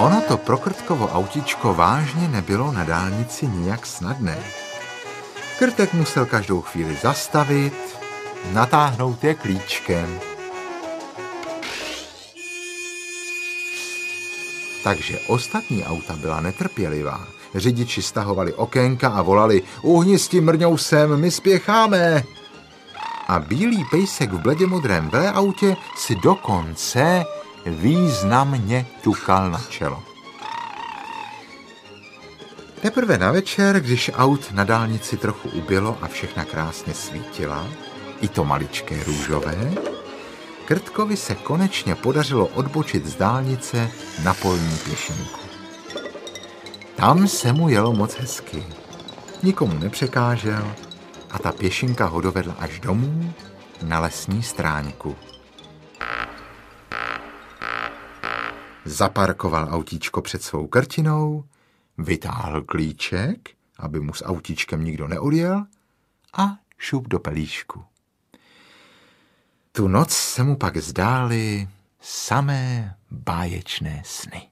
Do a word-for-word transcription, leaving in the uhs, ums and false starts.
Ono to pro Krtkovo autíčko vážně nebylo na dálnici nijak snadné. Krtek musel každou chvíli zastavit, natáhnout je klíčkem. Takže ostatní auta byla netrpělivá. Řidiči stahovali okénka a volali: "Uhni s tím mrňousem, my spěcháme!" A bílý pejsek v bledě modrém veleautě si dokonce významně ťukal na čelo. Teprve na večer, když aut na dálnici trochu ubylo a všechna krásně svítila, i to maličké růžové, Krtkovi se konečně podařilo odbočit z dálnice na polní pěšinku. Tam se mu jelo moc hezky. Nikomu nepřekážel a ta pěšinka ho dovedla až domů na lesní stráňku. Zaparkoval autíčko před svou krtinou, vytáhl klíček, aby mu s autíčkem nikdo neodjel, a šup do pelíšku. Tu noc se mu pak zdály samé báječné sny.